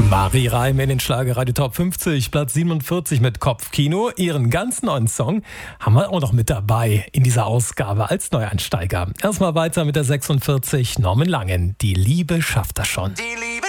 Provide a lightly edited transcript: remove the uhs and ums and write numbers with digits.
Marie Reim in den Schlagerradio Top 50, Platz 47 mit Kopfkino. Ihren ganz neuen Song haben wir auch noch mit dabei in dieser Ausgabe als Neueinsteiger. Erstmal weiter mit der 46, Norman Langen. Die Liebe schafft das schon. Die Liebe